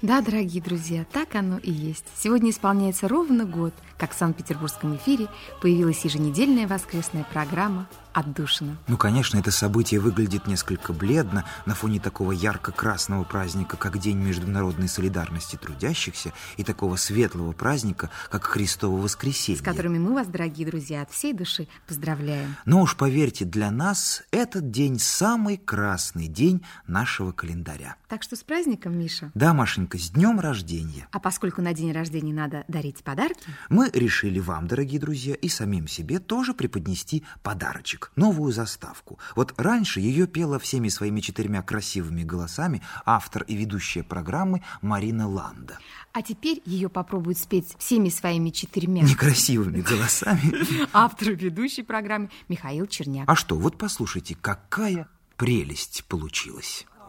Да, дорогие друзья, так оно и есть. Сегодня исполняется ровно год, как в Санкт-Петербургском эфире появилась еженедельная воскресная программа «Отдушина». Ну, конечно, это событие выглядит несколько бледно на фоне такого ярко-красного праздника, как День международной солидарности трудящихся, и такого светлого праздника, как Христово воскресенье. С которыми мы вас, дорогие друзья, от всей души поздравляем. Но уж поверьте, для нас этот день самый красный день нашего календаря. Так что с праздником, Миша. Да, Машенька, с днем рождения. А поскольку на день рождения надо дарить подарки, мы решили вам, дорогие друзья, и самим себе тоже преподнести подарочек. Новую заставку. Вот раньше ее пела всеми своими 4 красивыми голосами автор и ведущая программы Марина Ланда. А теперь ее попробует спеть всеми своими 4 некрасивыми голосами автор и ведущей программы Михаил Черняк. А что, вот послушайте, какая прелесть получилась.